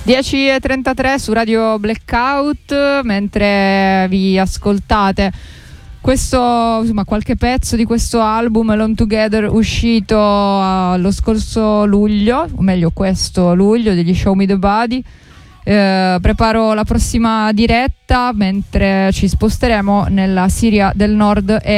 10:33 su Radio Blackout, mentre vi ascoltate questo, insomma, qualche pezzo di questo album Alone Together uscito lo scorso luglio, o meglio questo luglio, degli Show Me the Body. Preparo la prossima diretta mentre ci sposteremo nella Siria del Nord e